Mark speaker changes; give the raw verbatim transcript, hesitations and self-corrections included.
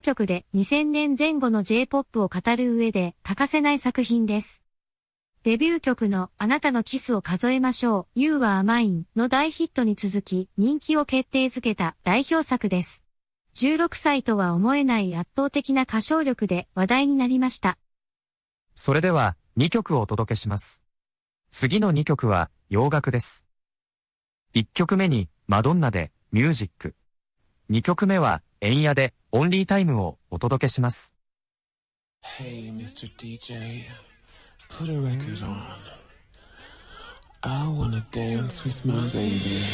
Speaker 1: 曲でにせんねんぜん後の J-ポップ を語る上で欠かせない作品です。デビュー曲のあなたのキスを数えましょう You Are Mine の大ヒットに続き人気を決定づけた代表作です。じゅうろくさいとは思えない圧倒的な歌唱力で話題になりました。
Speaker 2: それではにきょくをお届けします。次のにきょくは洋楽です。いっきょくめにマドンナでミュージック。にきょくめはエンヤでオンリータイムをお届けします。
Speaker 3: Hey, ミスター ディージェー, put a record on. I wanna dance with my baby.